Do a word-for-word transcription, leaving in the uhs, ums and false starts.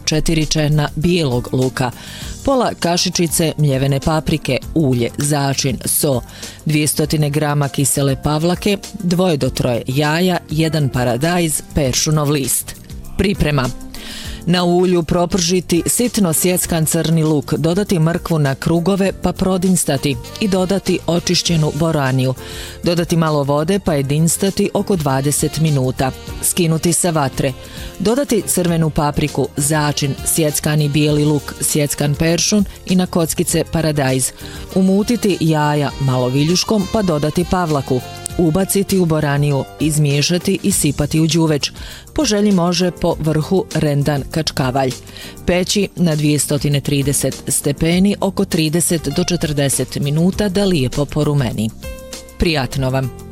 četiri čena bijelog luka, pola kašičice mljevene paprike, ulje, začin, so, dvjesto grama kisele pavlake, dvoje do troje jaja, jedan paradajz, peršunov list. Priprema. Na ulju propržiti sitno sjeckan crni luk, dodati mrkvu na krugove pa prodinstati i dodati očišćenu boraniju. Dodati malo vode pa jedinstati oko dvadeset minuta. Skinuti sa vatre. Dodati crvenu papriku, začin, sjeckani bijeli luk, sjeckan peršun i na kockice paradajz. Umutiti jaja malo viljuškom pa dodati pavlaku. Ubaciti u boraniju, izmiješati i sipati u đuveč. Po želji može po vrhu rendan kačkavalj. Peći na dvjesto trideset stepeni oko trideset do četrdeset minuta da lijepo porumeni. Prijatno vam!